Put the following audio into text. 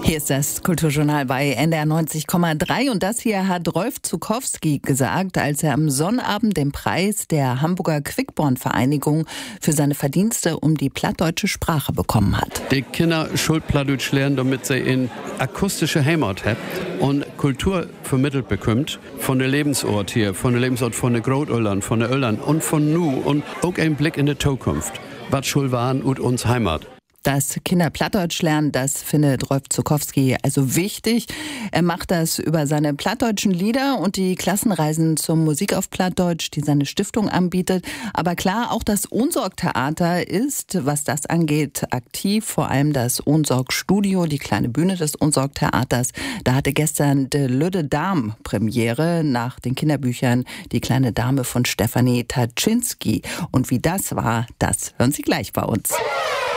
Hier ist das Kulturjournal bei NDR 90,3 und das hier hat Rolf Zuckowski gesagt, als er am Sonnabend den Preis der Hamburger Quickborn-Vereinigung für seine Verdienste um die plattdeutsche Sprache bekommen hat. Die Kinder sollen Plattdeutsch lernen, damit sie eine akustische Heimat haben und Kultur vermittelt bekommt von der Lebensort hier, von der Lebensort von der Großeltern, von der Eltern und von nu und auch ein Blick in die Zukunft. Was soll waren und uns Heimat. Dass Kinder Plattdeutsch lernen, das findet Rolf Zuckowski also wichtig. Er macht das über seine plattdeutschen Lieder und die Klassenreisen zur Musik auf Plattdeutsch, die seine Stiftung anbietet. Aber klar, auch das Ohnsorg-Theater ist, was das angeht, aktiv. Vor allem das Ohnsorg-Studio, die kleine Bühne des Ohnsorg-Theaters. Da hatte gestern De Lüde Dame Premiere nach den Kinderbüchern Die kleine Dame von Stefanie Taczynski. Und wie das war, das hören Sie gleich bei uns.